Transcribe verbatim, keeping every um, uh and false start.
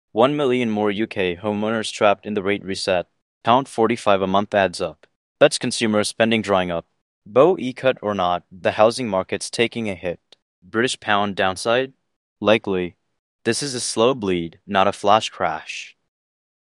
one million more U K homeowners trapped in the rate reset. Count forty-five a month adds up. That's consumer spending drying up. Bo E cut or not, the housing market's taking a hit. British pound downside? Likely. This is a slow bleed, not a flash crash.